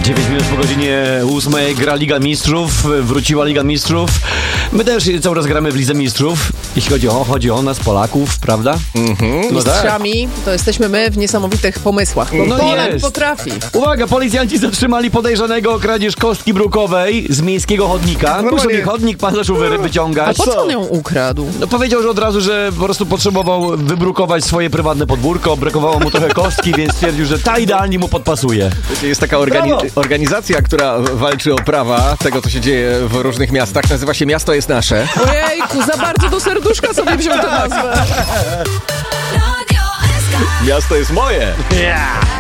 9 minut po godzinie 8 gra Liga Mistrzów, wróciła Liga Mistrzów. My też cały czas gramy w Lidze Mistrzów, jeśli chodzi o nas, Polaków, prawda? Mistrzami to jesteśmy my w niesamowitych pomysłach, bo Poland potrafi. Uwaga, policjanci zatrzymali podejrzanego o kradzież kostki brukowej z miejskiego chodnika. Tu sobie chodnik, pan zaczął wyciągać. A po co on ją ukradł? No powiedział, że od razu, że po prostu potrzebował wybrukować swoje prywatne podwórko, brakowało mu trochę kostki, więc stwierdził, że ta idealnie mu podpasuje. Jest taka organizacja, która walczy o prawa tego, co się dzieje w różnych miastach. Nazywa się Miasto jest nasze. Ojejku, za bardzo do serduszka sobie wziął tę nazwę. Miasto jest moje. Yeah.